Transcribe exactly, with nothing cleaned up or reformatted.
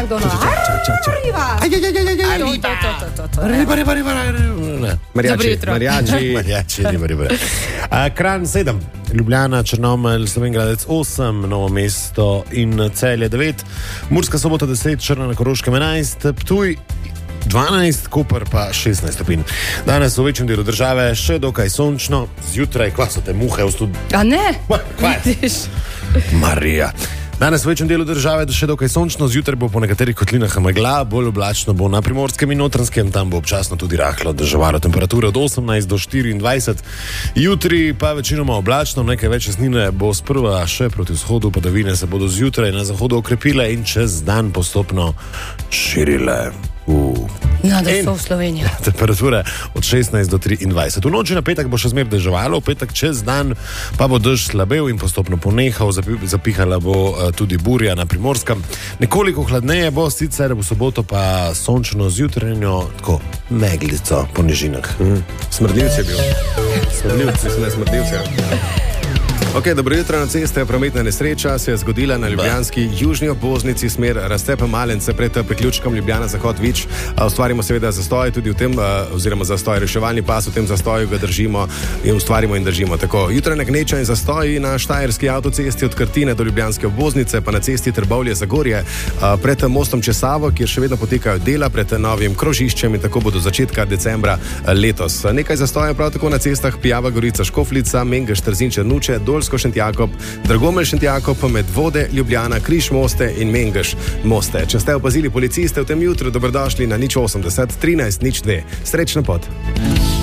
pardon. Arriva. Arriva, arriva, arriva. Mariači, mariači. Mariači, riba, riba. Kranj sedem, Ljubljana, Črnomelj, Slovenj osem, Novo mesto in Celje devet, Murska Sobota deset, Črna na Koroškem enajst, Ptuj dvanajst, Koper pa šestnajst stopinj. Danes v večjem delu države še dokaj sončno, zjutraj, kva so te muhe v studiu? A ne? Kva je? Marija. Danes v večjem delu države še dokaj sončno, zjutraj bo po nekaterih kotlinah megla, bolj oblačno bo na Primorskem in Notranjskem, tam bo občasno tudi rahlo deževalo, temperature od osemnajst do štiriindvajset. Jutri pa večinoma oblačno, nekaj več snine bo sprva še proti vzhodu, padavine se bodo zjutraj na zahodu okrepile in čez dan postopno širile. No, da so v Sloveniji. Temperature od šestnajst do triindvajset. V noči na petek bo še zmer deževalo, v petek čez dan pa bo dež slabel in postopno ponehal, zapihala bo tudi burja na Primorskem. Nekoliko hladneje bo, sicer v soboto pa sončno zjutranjo, tako meglico po nižinah. Mm. Smrdljivci je bil. Smrdljivci, mislim, ne smrdljivci. Ok, dobro jutro. Na ceste prometna nesreča se je zgodila na ljubljanski južni obvoznici smer Raztepa Malence pred priključkom Ljubljana-Zahod-Vič. Ustvarimo seveda zastoj tudi v tem, oziroma zastoj reševalni pas, v tem zastoju ga držimo in ustvarimo in držimo. Tako, jutranja gneča in zastoji na štajerski avtocesti od Krtine do ljubljanske obvoznice, pa na cesti Trbovlje-Zagorje, pred mostom čez Savo, kjer še vedno potekajo dela, pred novim krožiščem in tako bo do začetka decembra letos. Nekaj zastoja prav tako na cestah Pijava Gorica-Škofljica, Mengeš, Trzin-Črnuče, Šentjakov, Dragomelj Šentjakov, Medvode, Ljubljana, Križ Moste in Mengeš Moste. Če ste opazili policiste v tem jutru, dobrodošli na nič osemdeset trinajst nič dve. Srečno pot!